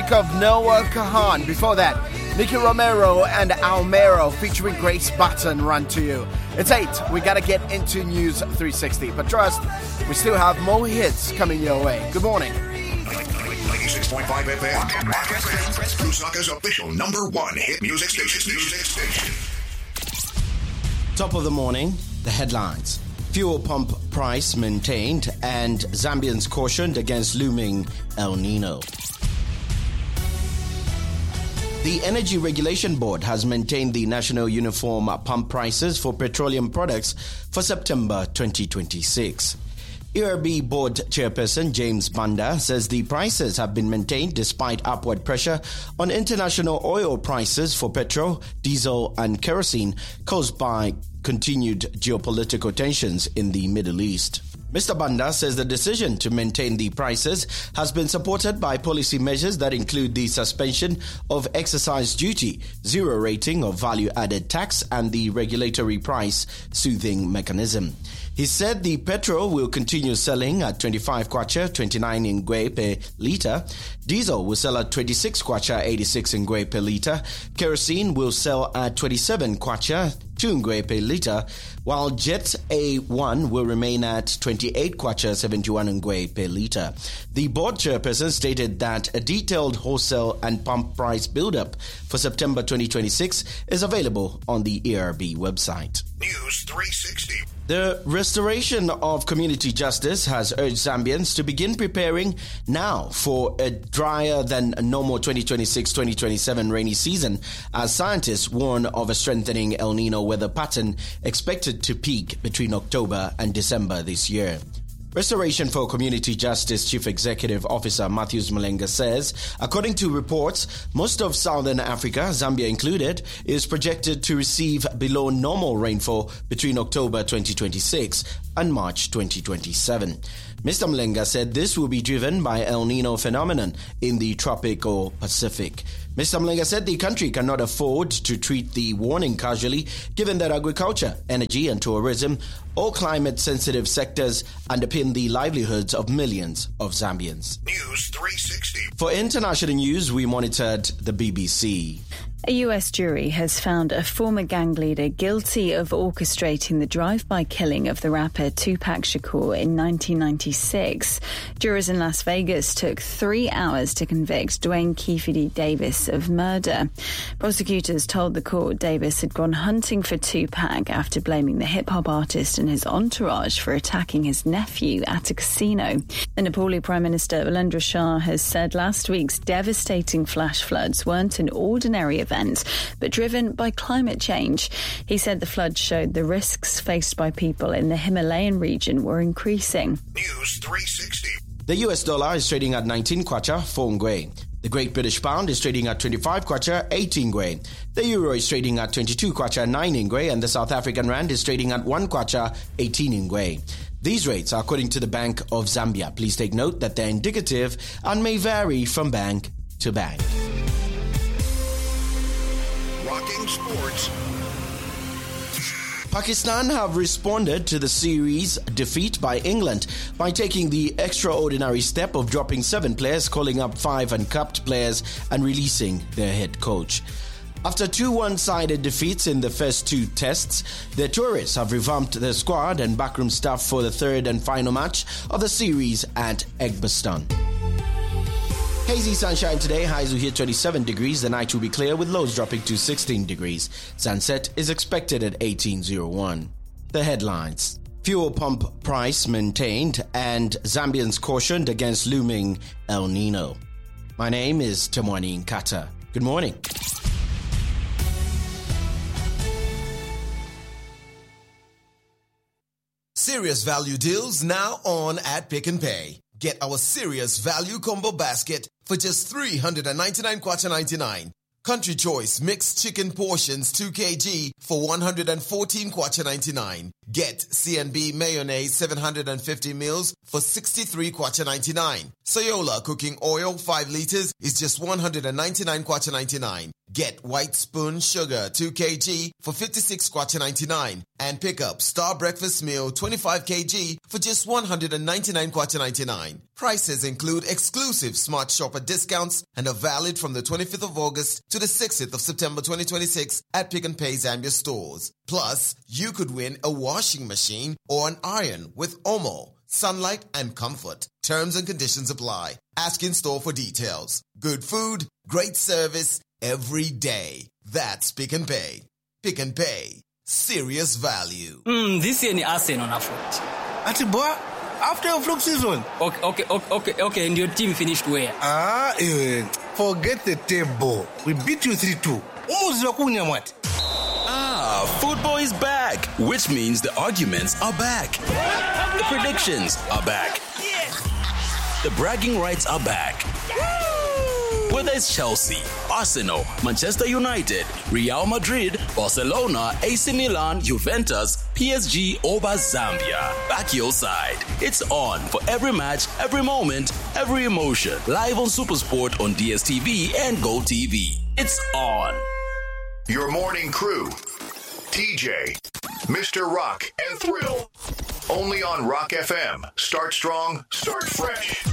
track of Noah Kahan. Before that, Nicky Romero and Almero featuring Grace Button, Run to You. It's 8. We gotta get into News 360. But trust, we still have more hits coming your way. Good morning. 96.5 FM. Lusaka's official #1 hit music station. Top of the morning, the headlines. Fuel pump price maintained and Zambians cautioned against looming El Nino. The Energy Regulation Board has maintained the national uniform pump prices for petroleum products for September 2026. ERB Board Chairperson James Banda says the prices have been maintained despite upward pressure on international oil prices for petrol, diesel and kerosene caused by continued geopolitical tensions in the Middle East. Mr. Banda says the decision to maintain the prices has been supported by policy measures that include the suspension of excise duty, zero rating of value-added tax, and the regulatory price soothing mechanism. He said the petrol will continue selling at 25 kwacha, 29 ngwe per litre. Diesel will sell at 26 kwacha, 86 ngwe per litre. Kerosene will sell at 27 kwacha, 2 ngwe per litre, while Jet A1 will remain at 28 kwacha, 71 ngwe per litre. The board chairperson stated that a detailed wholesale and pump price build-up for September 2026 is available on the ERB website. News 360. The restoration of community justice has urged Zambians to begin preparing now for a drier than normal 2026-2027 rainy season, as scientists warn of a strengthening El Nino weather pattern expected to peak between October and December this year. Restoration for Community Justice Chief Executive Officer Matthews Malenga says, according to reports, most of Southern Africa, Zambia included, is projected to receive below normal rainfall between October 2026 and March 2027. Mr. Malenga said this will be driven by El Nino phenomenon in the tropical Pacific. Mr. Malenga said the country cannot afford to treat the warning casually, given that agriculture, energy and tourism, all climate-sensitive sectors, underpin the livelihoods of millions of Zambians. News 360. For international news, we monitored the BBC. A US jury has found a former gang leader guilty of orchestrating the drive-by killing of the rapper Tupac Shakur in 1996. Jurors in Las Vegas took 3 hours to convict Dwayne Keefe Davis of murder. Prosecutors told the court Davis had gone hunting for Tupac after blaming the hip-hop artist and his entourage for attacking his nephew at a casino. The Nepali Prime Minister Virendra Shah has said last week's devastating flash floods weren't an ordinary event, but driven by climate change. He said the floods showed the risks faced by people in the Himalayan region were increasing. News 360. The US dollar is trading at 19 kwacha, 4 ngwe. The Great British Pound is trading at 25 kwacha, 18 ngwe. The Euro is trading at 22 kwacha, 9 ngwe, and the South African Rand is trading at 1 kwacha, 18 ngwe. These rates are according to the Bank of Zambia. Please take note that they're indicative and may vary from bank to bank. Rocking sports. Pakistan have responded to the series defeat by England by taking the extraordinary step of dropping 7 players, calling up 5 uncapped players and releasing their head coach. After 2 one-sided defeats in the first 2 tests, the tourists have revamped their squad and backroom staff for the 3rd and final match of the series at Edgbaston. Hazy sunshine today, highs will hit 27 degrees. The night will be clear with lows dropping to 16 degrees. Sunset is expected at 18:01. The headlines. Fuel pump price maintained and Zambians cautioned against looming El Nino. My name is Temwani Nkata. Good morning. Serious value deals now on at Pick n Pay. Get our serious value combo basket for just 399 kwacha 99. Country Choice mixed chicken portions 2 kg for 114 kwacha 99. Get C&B mayonnaise 750 mils for 63 kwacha 99. Soyola cooking oil 5 liters is just 199 kwacha 99. Get White Spoon Sugar 2 kg for 56 kwacha 99 and pick up Star Breakfast Meal 25 kg for just 199 kwacha 99. Prices include exclusive Smart Shopper discounts and are valid from the 25th of August to the 6th of September 2026 at Pick and Pay Zambia stores. Plus, you could win a washing machine or an iron with Omo, Sunlight and Comfort. Terms and conditions apply. Ask in store for details. Good food, great service, every day. That's Pick and Pay. Pick and Pay. Serious value. This year ni Arsenal na foot. Ati boy, after your fluke season. Okay, and your team finished where? Forget the table. We beat you 3-2. Football is back, which means the arguments are back. The predictions are back. The bragging rights are back. Whether it's Chelsea, Arsenal, Manchester United, Real Madrid, Barcelona, AC Milan, Juventus, PSG, or Zambia, back your side. It's on for every match, every moment, every emotion. Live on SuperSport on DSTV and GoTV. It's on. Your morning crew. TJ, Mr. Rock, and Thrill. Only on Rock FM. Start strong, start fresh.